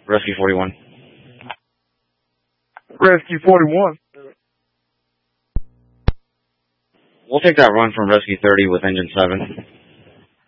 Rescue 41. Rescue 41. We'll take that run from Rescue 30 with engine 7.